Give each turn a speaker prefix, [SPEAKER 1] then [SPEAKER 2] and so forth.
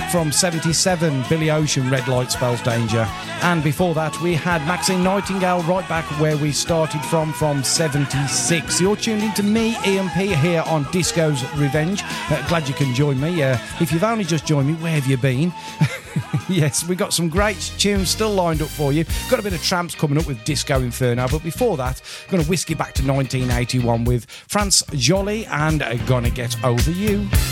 [SPEAKER 1] from 77, Billy Ocean, Red Light Spells Danger. And before that, we had Maxine Nightingale right back where we started from 76. You're tuned into me, Ian P, here on Disco's Revenge. Glad you can join me. If you've only just joined me, where have you been? Yes, we got some great tunes still lined up for you. Got a bit of Tramps coming up with Disco Inferno, but before that, I'm going to whisk you back to 1981 with France Joly and Gonna Get Over You.